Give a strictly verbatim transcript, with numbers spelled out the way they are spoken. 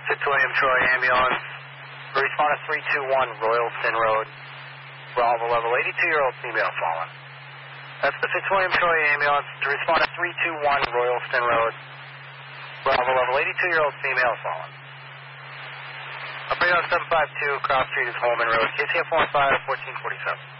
Fitzwilliam Troy ambulance. Respond to three two one Royalston Road. Bravo level, eighty-two-year-old female fallen. That's the Fitzwilliam Troy ambulance. To respond to three two one Royalston Road. Bravo level, eighty-two-year-old female fallen. I'll bring on seven five two, cross street is Holman Road. K C F one five, fourteen forty-seven.